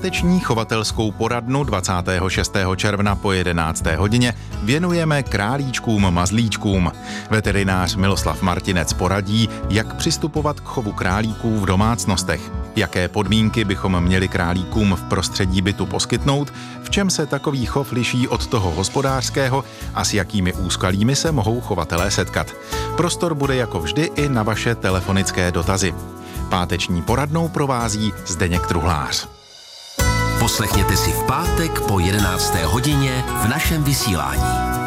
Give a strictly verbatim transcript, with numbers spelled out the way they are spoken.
Páteční chovatelskou poradnu dvacátého šestého června po jedenácté hodině věnujeme králíčkům mazlíčkům. Veterinář Miloslav Martinec poradí, jak přistupovat k chovu králíků v domácnostech, jaké podmínky bychom měli králíkům v prostředí bytu poskytnout, v čem se takový chov liší od toho hospodářského a s jakými úskalími se mohou chovatelé setkat. Prostor bude jako vždy i na vaše telefonické dotazy. Páteční poradnou provází Zdeněk Truhlář. Poslechněte si v pátek po jedenácté hodině v našem vysílání.